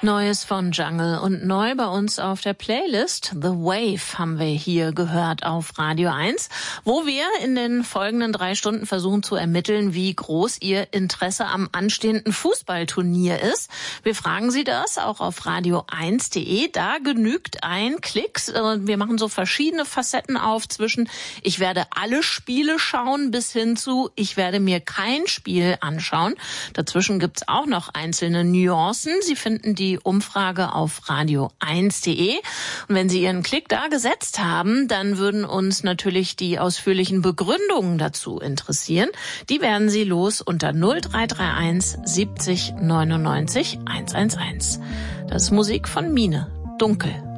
Neues von Jungle und neu bei uns auf der Playlist. The Wave haben wir hier gehört auf Radio 1, wo wir in den folgenden 3 Stunden versuchen zu ermitteln, wie groß Ihr Interesse am anstehenden Fußballturnier ist. Wir fragen Sie das auch auf radio1.de. Da genügt ein Klick. Wir machen so verschiedene Facetten auf zwischen ich werde alle Spiele schauen bis hin zu ich werde mir kein Spiel anschauen. Dazwischen gibt's auch noch einzelne Nuancen. Sie finden die Umfrage auf radio1.de. Und wenn Sie Ihren Klick da gesetzt haben, dann würden uns natürlich die ausführlichen Begründungen dazu interessieren. Die werden Sie los unter 0331 70 99 111. Das ist Musik von Mine. Dunkel.